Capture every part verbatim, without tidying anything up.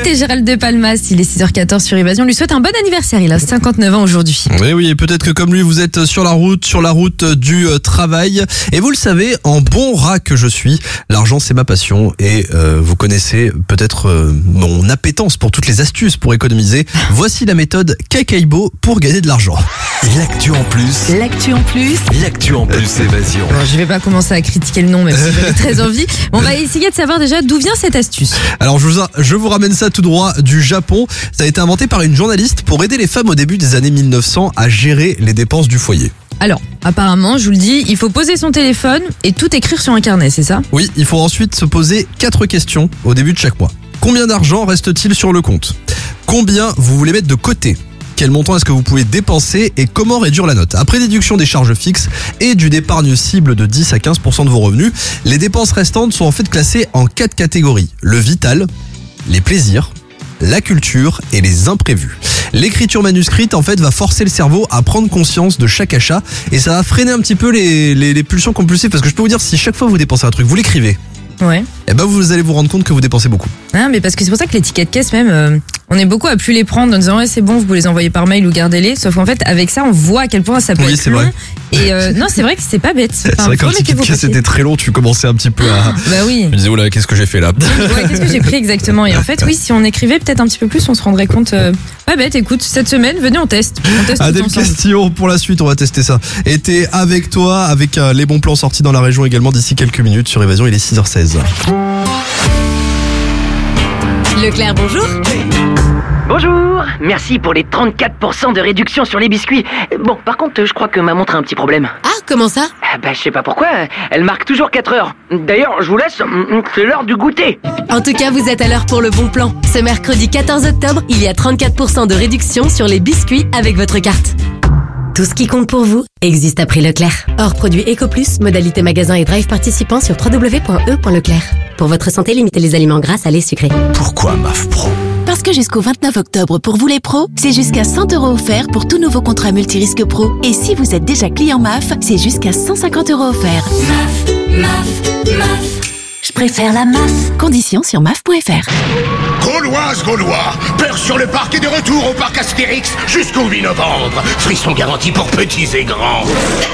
C'était Gérald de Palmas, il est six heures quatorze sur Évasion. On lui souhaite un bon anniversaire, il a cinquante-neuf ans aujourd'hui. Oui, oui, et peut-être que comme lui, vous êtes sur la route, sur la route du travail. Et vous le savez, en bon rat que je suis, l'argent c'est ma passion. Et euh, vous connaissez peut-être euh, mon appétence pour toutes les astuces pour économiser. Voici la méthode Kakaibo pour gagner de l'argent. L'actu en plus. L'actu en plus. L'actu en plus Évasion. Bon, je vais pas commencer à critiquer le nom, même si j'avais très envie. On va essayer de savoir déjà d'où vient cette astuce. Alors je vous, je vous ramène ça tout droit du Japon. Ça a été inventé par une journaliste pour aider les femmes au début des années mille neuf cents à gérer les dépenses du foyer. Alors, apparemment, je vous le dis, il faut poser son téléphone et tout écrire sur un carnet, c'est ça ? Oui, il faut ensuite se poser quatre questions au début de chaque mois. Combien d'argent reste-t-il sur le compte ? Combien vous voulez mettre de côté ? Quel montant est-ce que vous pouvez dépenser et comment réduire la note ? Après déduction des charges fixes et d'une épargne cible de dix à quinze pour cent de vos revenus, les dépenses restantes sont en fait classées en quatre catégories. Le vital, les plaisirs, la culture et les imprévus. L'écriture manuscrite en fait va forcer le cerveau à prendre conscience de chaque achat et ça va freiner un petit peu les, les, les pulsions compulsives parce que je peux vous dire si chaque fois vous dépensez un truc, vous l'écrivez. Ouais. Et ben vous allez vous rendre compte que vous dépensez beaucoup. Ah, mais parce que c'est pour ça que les tickets de caisse même, euh, on est beaucoup à plus les prendre en disant ouais c'est bon, vous pouvez les envoyer par mail ou gardez-les. Sauf qu'en fait avec ça on voit à quel point ça peut oui, être c'est long. Vrai. Et euh, non c'est vrai que c'est pas bête. Enfin, c'est vrai qu'un ticket de caisse était très long, tu commençais un petit peu à. Bah oui. Je me disais oula qu'est-ce que j'ai fait là. Ouais, qu'est-ce que j'ai pris exactement. Et en fait oui si on écrivait peut-être un petit peu plus on se rendrait compte. Euh, pas bête. Écoute cette semaine venez on teste. On teste ah, tout des ensemble. questions pour la suite on va tester ça. Et t'es avec toi avec euh, les bons plans sortis dans la région également d'ici quelques minutes sur Évasion. Il est six heures seize. Leclerc, bonjour. Bonjour, merci pour les trente-quatre pour cent de réduction sur les biscuits. Bon, par contre, je crois que ma montre a un petit problème. Ah, comment ça ? Ah bah, je sais pas pourquoi, elle marque toujours quatre heures. D'ailleurs, je vous laisse, c'est l'heure du goûter. En tout cas, vous êtes à l'heure pour le bon plan. Ce mercredi quatorze octobre, il y a trente-quatre pour cent de réduction sur les biscuits avec votre carte. Tout ce qui compte pour vous existe à prix Leclerc. Hors produit EcoPlus, modalité magasin et drive participant sur w w w point e point leclerc. Pour votre santé, limitez les aliments gras, salés, sucrés. Pourquoi M A F Pro ? Parce que jusqu'au vingt-neuf octobre, pour vous les pros, c'est jusqu'à cent euros offerts pour tout nouveau contrat multirisque pro. Et si vous êtes déjà client M A F, c'est jusqu'à cent cinquante euros offerts. M A F, M A F, M A F. Je préfère la M A F. Conditions sur M A F point F R. Gauloises, Gaulois, Peur sur le parc est de retour au parc Astérix jusqu'au huit novembre. Frisson garanti pour petits et grands.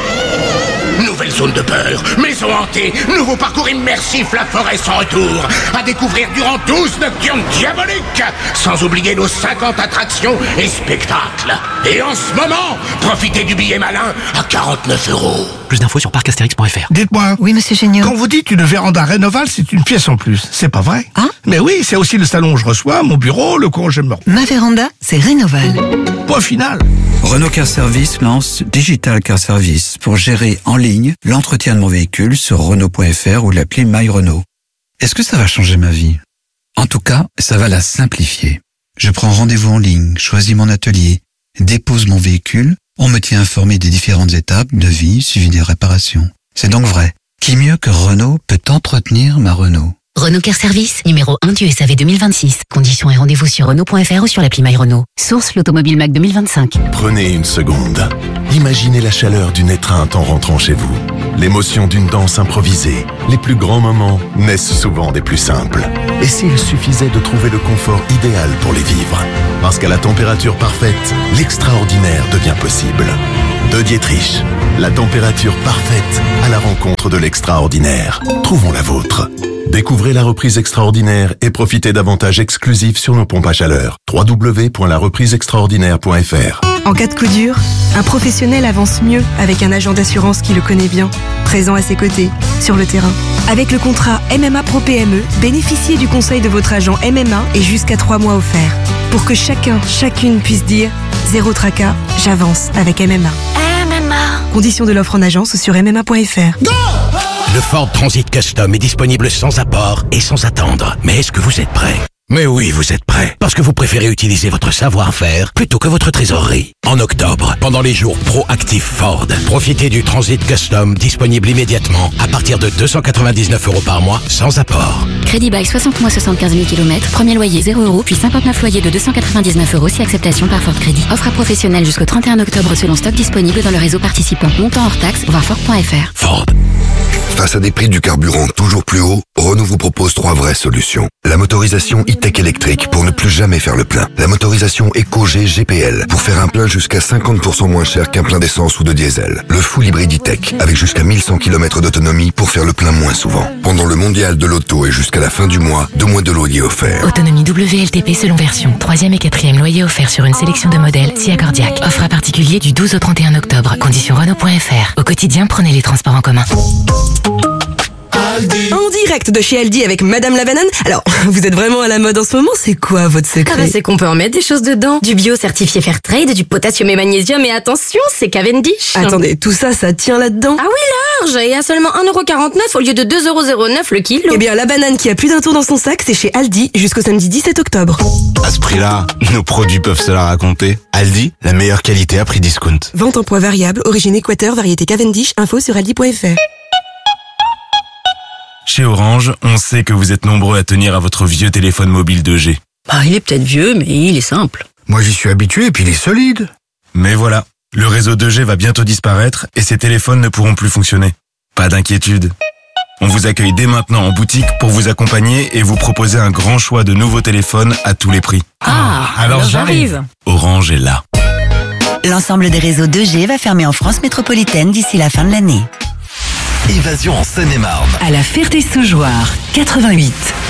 Nouvelle zone de peur, maison hantée, nouveau parcours immersif, la forêt sans retour. À découvrir durant douze nocturnes diaboliques. Sans oublier nos cinquante attractions et spectacles. Et en ce moment, profitez du billet malin à quarante-neuf euros. Plus d'infos sur parc astérix point F R. Dites-moi. Oui, monsieur Géniaux. Quand vous dites une véranda Rénoval, c'est une pièce en plus. C'est pas vrai? Ah? Mais oui, c'est aussi le salon où je reçois, mon bureau, le coin où je me repose. Ma véranda, c'est Rénoval. Point final. Renault Car Service lance Digital Car Service pour gérer en ligne l'entretien de mon véhicule sur Renault point F R ou l'appli My Renault. Est-ce que ça va changer ma vie? En tout cas, ça va la simplifier. Je prends rendez-vous en ligne, choisis mon atelier, dépose mon véhicule, on me tient informé des différentes étapes de vie suivi des réparations. C'est donc vrai. Qui mieux que Renault peut entretenir ma Renault? Renault Car Service, numéro un du S A V deux mille vingt-six. Conditions et rendez-vous sur Renault point F R ou sur l'appli My Renault. Source l'Automobile Mac deux mille vingt-cinq. Prenez une seconde. Imaginez la chaleur d'une étreinte en rentrant chez vous. L'émotion d'une danse improvisée. Les plus grands moments naissent souvent des plus simples. Et s'il suffisait de trouver le confort idéal pour les vivre? Parce qu'à la température parfaite, l'extraordinaire devient possible. De Dietrich, la température parfaite à la rencontre de l'extraordinaire. Trouvons la vôtre. Découvrez la reprise extraordinaire et profitez d'avantages exclusifs sur nos pompes à chaleur. w w w point la reprise extraordinaire point F R. En cas de coup dur, un professionnel avance mieux avec un agent d'assurance qui le connaît bien, présent à ses côtés, sur le terrain. Avec le contrat M M A Pro P M E, bénéficiez du conseil de votre agent M M A et jusqu'à trois mois offerts. Pour que chacun, chacune puisse dire « Zéro tracas, j'avance avec M M A ». M M A. Conditions de l'offre en agence ou sur m m a point f r. Le Ford Transit Custom est disponible sans apport et sans attendre. Mais est-ce que vous êtes prêts? Mais oui, vous êtes prêts. Parce que vous préférez utiliser votre savoir-faire plutôt que votre trésorerie. En octobre, pendant les jours Proactive Ford, profitez du Transit Custom disponible immédiatement à partir de deux cent quatre-vingt-dix-neuf euros par mois sans apport. Crédit bail soixante mois soixante-quinze mille kilomètres, premier loyer zéro euros, puis cinquante-neuf loyers de deux cent quatre-vingt-dix-neuf euros si acceptation par Ford Crédit. Offre à professionnels jusqu'au trente et un octobre selon stock disponible dans le réseau participant. Montant hors taxe, voir Ford point F R. Ford. Face à des prix du carburant toujours plus hauts, Renault vous propose trois vraies solutions. La motorisation e-tech électrique pour ne plus jamais faire le plein. La motorisation EcoG G P L pour faire un plein jusqu'à cinquante pour cent moins cher qu'un plein d'essence ou de diesel. Le full hybride e-tech avec jusqu'à mille cent kilomètres d'autonomie pour faire le plein moins souvent. Pendant le mondial de l'auto et jusqu'à la fin du mois, deux mois de loyer offerts. Autonomie W L T P selon version. Troisième et quatrième loyer offert sur une sélection de modèles Si Accordiac. Offre à particulier du douze au trente et un octobre. Conditions Renault point F R. Au quotidien, prenez les transports en commun. En direct de chez Aldi avec Madame la Banane. Alors, vous êtes vraiment à la mode en ce moment, c'est quoi votre secret? Ah bah c'est qu'on peut en mettre des choses dedans. Du bio certifié Fairtrade, du potassium et magnésium, et attention, c'est Cavendish. Attendez, tout ça, ça tient là-dedans? Ah oui, large, et à seulement un euro quarante-neuf au lieu de deux euros zéro neuf le kilo. Eh bien, la banane qui a plus d'un tour dans son sac, c'est chez Aldi jusqu'au samedi dix-sept octobre. À ce prix-là, nos produits peuvent se la raconter. Aldi, la meilleure qualité à prix discount. Vente en poids variable, origine Équateur, variété Cavendish, info sur aldi point F R. Chez Orange, on sait que vous êtes nombreux à tenir à votre vieux téléphone mobile deux G. Bah, il est peut-être vieux, mais il est simple. Moi, j'y suis habitué et puis il est solide. Mais voilà, le réseau deux G va bientôt disparaître et ces téléphones ne pourront plus fonctionner. Pas d'inquiétude. On vous accueille dès maintenant en boutique pour vous accompagner et vous proposer un grand choix de nouveaux téléphones à tous les prix. Ah, alors, alors j'arrive. Orange est là. L'ensemble des réseaux deux G va fermer en France métropolitaine d'ici la fin de l'année. Évasion en Seine-et-Marne. À la Ferté-Saugeoire, quatre-vingt-huit.